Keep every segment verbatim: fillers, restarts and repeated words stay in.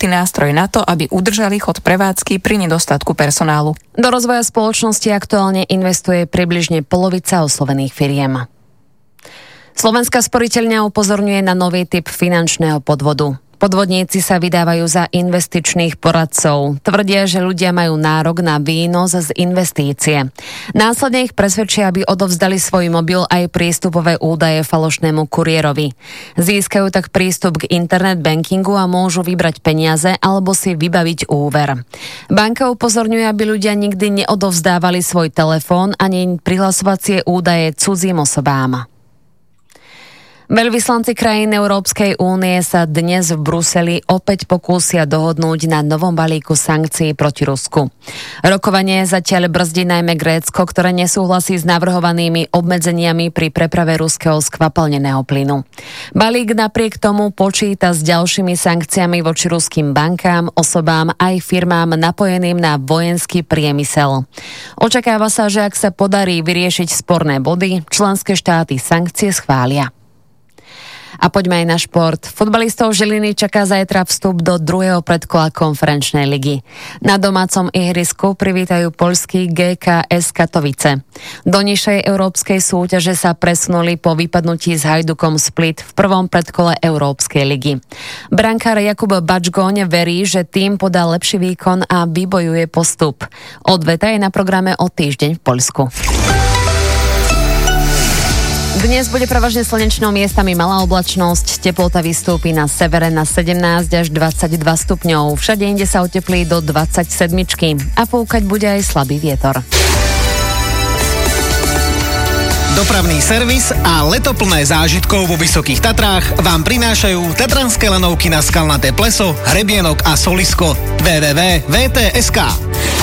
dôležitý nástroj na to, aby udržali chod prevádzky pri nedostatku personálu. Do rozvoja spoločnosti aktuálne investuje približne polovica oslovených firiem. Slovenská sporiteľňa upozorňuje na nový typ finančného podvodu. Podvodníci sa vydávajú za investičných poradcov. Tvrdia, že ľudia majú nárok na výnos z investície. Následne ich presvedčia, aby odovzdali svoj mobil aj prístupové údaje falošnému kuriérovi. Získajú tak prístup k internet bankingu a môžu vybrať peniaze alebo si vybaviť úver. Banka upozorňuje, aby ľudia nikdy neodovzdávali svoj telefón ani prihlasovacie údaje cudzím osobám. Veľvyslanci krajín Európskej únie sa dnes v Bruseli opäť pokúsia dohodnúť na novom balíku sankcií proti Rusku. Rokovanie zatiaľ brzdí najmä Grécko, ktoré nesúhlasí s navrhovanými obmedzeniami pri preprave ruského skvapalneného plynu. Balík napriek tomu počíta s ďalšími sankciami voči ruským bankám, osobám aj firmám napojeným na vojenský priemysel. Očakáva sa, že ak sa podarí vyriešiť sporné body, členské štáty sankcie schvália. A poďme aj na šport. Futbalistov Žiliny čaká zajtra vstup do druhého predkola konferenčnej ligy. Na domácom ihrisku privítajú poľský gé ká es Katovice. Do nižšej európskej súťaže sa presunuli po vypadnutí s Hajdukom Split v prvom predkole Európskej ligy. Brankár Jakub Bačgoň verí, že tým podá lepší výkon a vybojuje postup. Odveta je na programe o týždeň v Poľsku. Dnes bude prevažne slnečnou, miestami malá oblačnosť, teplota vystúpi na severe na sedemnásť až dvadsaťdva stupňov, všade inde sa oteplí do dvadsaťsedem a fúkať bude aj slabý vietor. Dopravný servis a leto plné zážitkov vo Vysokých Tatrách vám prinášajú tatranské lanovky na Skalnaté pleso, Hrebienok a Solisko. w w w bodka v t bodka es ká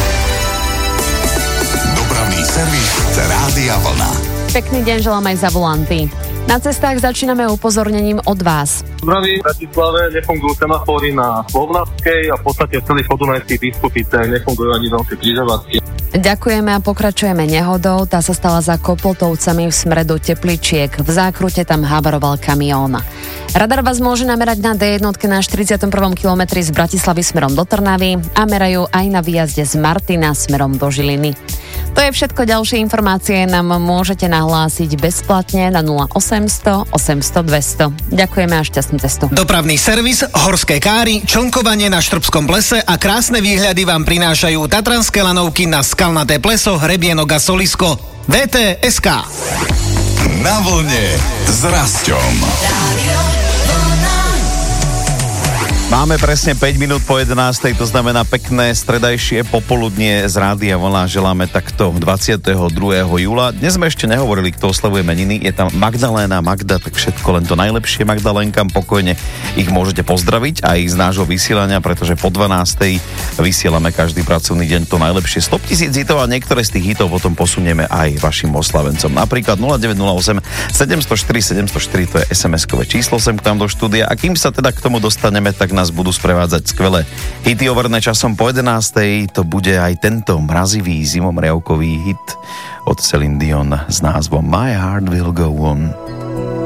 Dopravný servis Rádia Vlna. Pekný deň želám aj za volanty. Na cestách začíname upozornením od vás. Zdraví, v Bratislave nefungujú semafory na Slovnavskej a v podstate celý podunajský výstupice nefungujú ani veľké križovatky. Ďakujeme a pokračujeme nehodou. Tá sa stala za Kopoltovcami v smere do Tepličiek. V zákrute tam havaroval kamión. Radar vás môže namerať na dé jedna na štyridsiatom prvom kilometri z Bratislavy smerom do Trnavy a merajú aj na výjazde z Martina smerom do Žiliny. To je všetko, ďalšie informácie nám môžete nahlásiť bezplatne na nula osemsto osemsto dvesto. Ďakujeme a šťastnú cestu. Dopravný servis, horské káry, člnkovanie na Štrbskom plese a krásne výhľady vám prinášajú tatranské lanovky na Skalnaté pleso, Hrebienok a Solisko. v t bodka es ká Na vlne s Rasťom. Máme presne päť minút po jedenástej, to znamená pekné stredajšie popoludnie z Rádia Vlna. Želáme takto dvadsiateho druhého júla. Dnes sme ešte nehovorili, kto oslavuje meniny. Je tam Magdaléna, Magda, tak všetko len to najlepšie Magdalénkam. Pokojne ich môžete pozdraviť aj z nášho vysielania, pretože po dvanástej vysielame každý pracovný deň to najlepšie. sto tisíc hitov a niektoré z tých hitov potom posunieme aj vašim oslavencom. Napríklad nula deväť nula osem sedem nula štyri sedem nula štyri, to je es em eskové číslo sem k nám do štúdia. A kým sa teda k tomu dostaneme, tak nás budú sprevádzať skvelé hity overné časom po jedenástej. To bude aj tento mrazivý zimomriavkový hit od Celine Dion s názvom My Heart Will Go On.